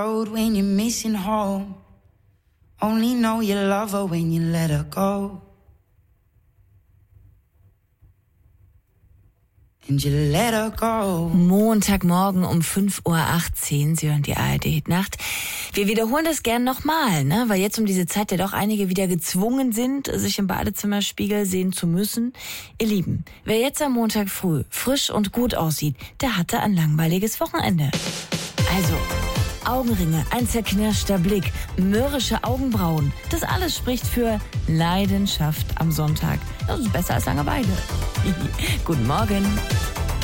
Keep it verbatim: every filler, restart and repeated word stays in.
When you're missing home, only know you love her when you let her go. And you let her go. Montagmorgen um fünf Uhr achtzehn, Sie hören die A R D-Nacht. Wir wiederholen das gern nochmal, ne? Weil jetzt um diese Zeit ja doch einige wieder gezwungen sind, sich im Badezimmerspiegel sehen zu müssen. Ihr Lieben, wer jetzt am Montag früh frisch und gut aussieht, der hatte ein langweiliges Wochenende. Also Augenringe, ein zerknirschter Blick, mürrische Augenbrauen. Das alles spricht für Leidenschaft am Sonntag. Das ist besser als Langeweile. Guten Morgen.